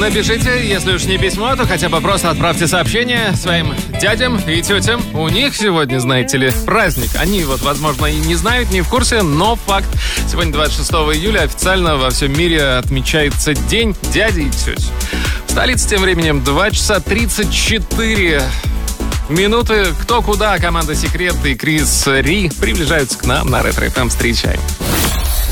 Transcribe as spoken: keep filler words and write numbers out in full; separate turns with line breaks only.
Напишите, если уж не письмо, то хотя бы просто отправьте сообщение своим дядям и тетям. У них сегодня, знаете ли, праздник. Они вот, возможно, и не знают, не в курсе, но факт. Сегодня двадцать шестого июля официально во всем мире отмечается День дяди и тети. В столице тем временем два часа тридцать четыре минуты. Кто куда, команда Секрет и Крис Ри приближаются к нам на Ретро эф эм. Встречаем.